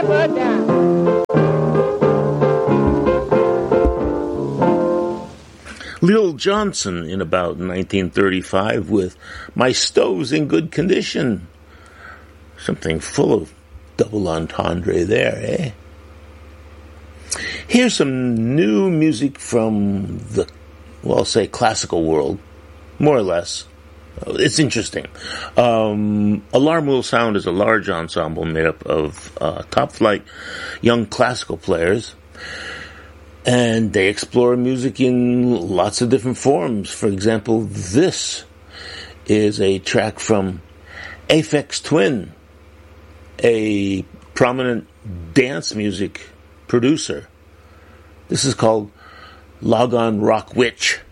Lil Johnson in about 1935 with My Stove's in Good Condition. Something full of double entendre there, eh? Here's some new music from the, well, say classical world, more or less. It's interesting. Alarm Will Sound is a large ensemble made up of top-flight young classical players, and they explore music in lots of different forms. For example, this is a track from Aphex Twin, a prominent dance music producer. This is called Log On Rock Witch.